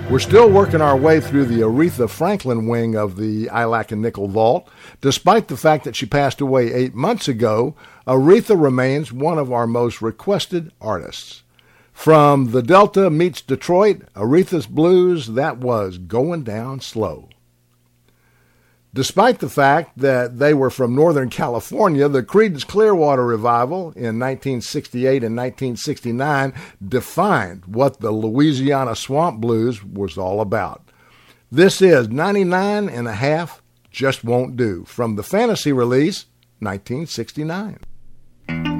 We're still working our way through the Aretha Franklin wing of the ILAC and Nickel Vault. Despite the fact that she passed away 8 months ago, Aretha remains one of our most requested artists. From the Delta meets Detroit, Aretha's blues, that was Going Down Slow. Despite the fact that they were from Northern California, the Creedence Clearwater Revival in 1968 and 1969 defined what the Louisiana Swamp Blues was all about. This is 99 and a half Just Won't Do from the Fantasy release, 1969.